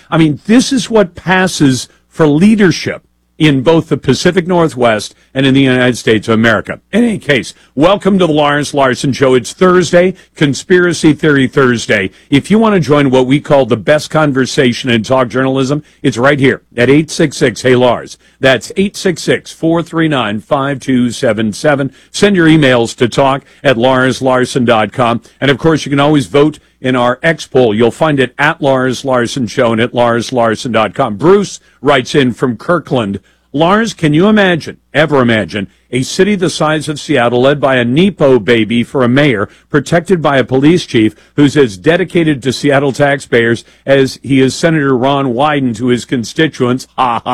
I mean, this is what passes for leadership in both the Pacific Northwest and in the United States of America. In any case, welcome to the Lars Larson Show. It's Thursday, Conspiracy Theory Thursday. If you want to join what we call the best conversation in talk journalism, it's right here at 866-HEY-LARS. That's 866-439-5277. Send your emails to talk@larslarson.com. And, of course, you can always vote in our X poll. You'll find it at Lars Larson Show and at larslarson.com. Bruce writes in from Kirkland. Lars, can you ever imagine, a city the size of Seattle led by a Nepo baby for a mayor, protected by a police chief who's as dedicated to Seattle taxpayers as he is Senator Ron Wyden to his constituents,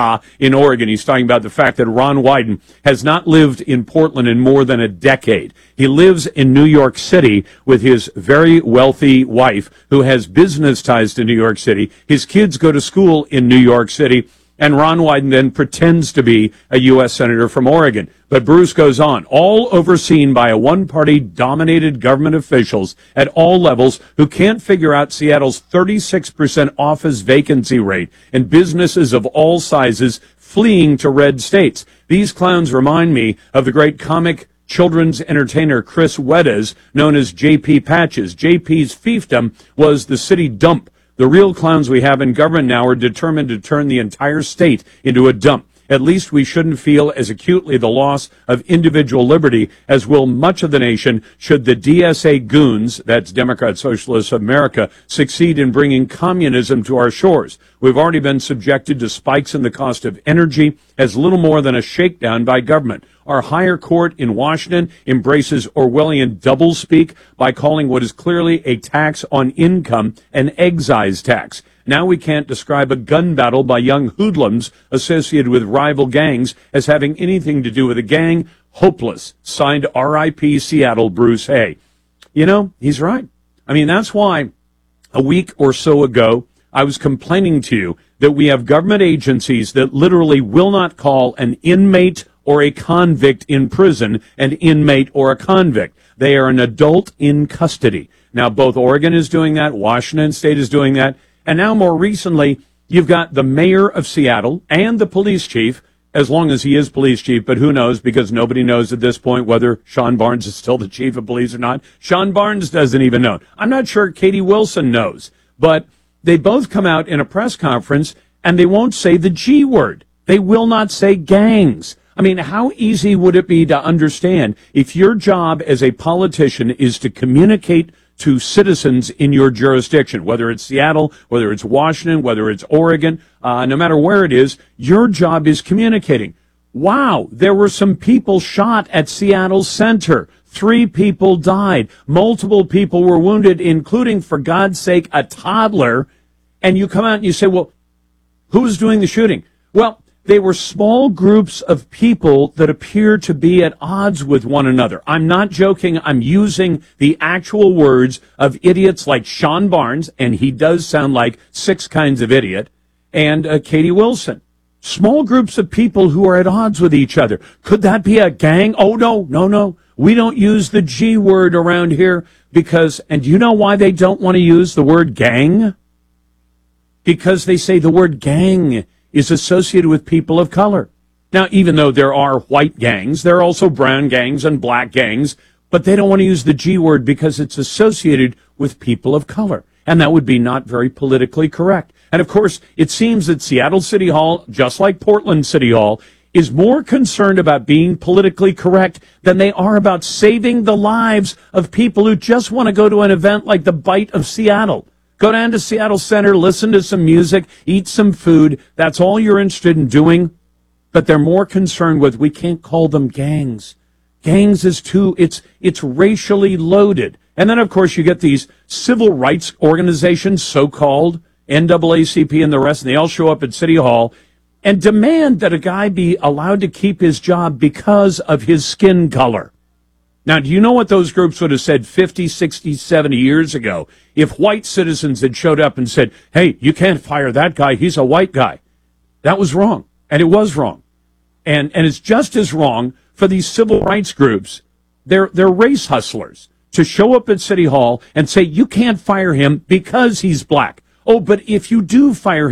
in Oregon? He's talking about the fact that Ron Wyden has not lived in Portland in more than a decade. He lives in New York City with his very wealthy wife, who has business ties to New York City. His kids go to school in New York City. And Ron Wyden then pretends to be a U.S. Senator from Oregon. But Bruce goes on, all overseen by a one-party dominated government officials at all levels who can't figure out Seattle's 36% office vacancy rate and businesses of all sizes fleeing to red states. These clowns remind me of the great comic children's entertainer Chris Weddes, known as J.P. Patches. J.P.'s fiefdom was the city dump. The real clowns we have in government now are determined to turn the entire state into a dump. At least we shouldn't feel as acutely the loss of individual liberty as will much of the nation should the DSA goons, that's Democrat Socialists of America, succeed in bringing communism to our shores. We've already been subjected to spikes in the cost of energy as little more than a shakedown by government. Our higher court in Washington embraces Orwellian doublespeak by calling what is clearly a tax on income an excise tax. Now we can't describe a gun battle by young hoodlums associated with rival gangs as having anything to do with a gang. Hopeless. Signed R.I.P. Seattle, Bruce Hay. You know, he's right. I mean, that's why a week or so ago I was complaining to you that we have government agencies that literally will not call an inmate or a convict in prison an inmate or a convict. They are an adult in custody. Now, both Oregon is doing that, Washington State is doing that, and now more recently, you've got the mayor of Seattle and the police chief, as long as he is police chief, but who knows, because nobody knows at this point whether Sean Barnes is still the chief of police or not. Sean Barnes doesn't even know. I'm not sure Katie Wilson knows, but they both come out in a press conference and they won't say the G word. They will not say gangs. I mean, how easy would it be to understand if your job as a politician is to communicate to citizens in your jurisdiction, whether it's Seattle, whether it's Washington, whether it's Oregon, no matter where it is, your job is communicating. Wow, there were some people shot at Seattle Center. 3 people died. Multiple people were wounded, including, for God's sake, a toddler. And you come out and you say, well, who's doing the shooting? Well, they were small groups of people that appear to be at odds with one another. I'm not joking. I'm using the actual words of idiots like Sean Barnes, and he does sound like 6 kinds of idiot, and Katie Wilson. Small groups of people who are at odds with each other. Could that be a gang? Oh, no. We don't use the G word around here because, and do you know why they don't want to use the word gang? Because they say the word gang is associated with people of color. Now, even though there are white gangs, there are also brown gangs and black gangs, but they don't want to use the G word because it's associated with people of color. And that would be not very politically correct. And of course, it seems that Seattle City Hall, just like Portland City Hall, is more concerned about being politically correct than they are about saving the lives of people who just want to go to an event like the Bite of Seattle. Go down to Seattle Center, listen to some music, eat some food. That's all you're interested in doing. But they're more concerned with, we can't call them gangs. Gangs is too, it's racially loaded. And then, of course, you get these civil rights organizations, so-called, NAACP and the rest, and they all show up at City Hall and demand that a guy be allowed to keep his job because of his skin color. Now, do you know what those groups would have said 50, 60, 70 years ago if white citizens had showed up and said, hey, you can't fire that guy, he's a white guy? That was wrong, and it was wrong. And it's just as wrong for these civil rights groups. They're race hustlers to show up at City Hall and say, you can't fire him because he's black. Oh, but if you do fire